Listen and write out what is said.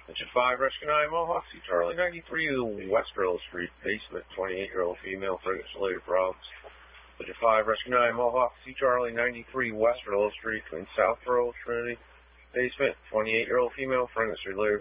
Engine 5, Rescue 9, Mohawk, see Charlie 93, West Earl Street, basement, 28-year-old female, pregnancy-related problems. Engine 5, Rescue 9, Mohawk, see Charlie 93, West Earl Street, between South Earl, Trinity, basement, 28-year-old female, pregnancy-related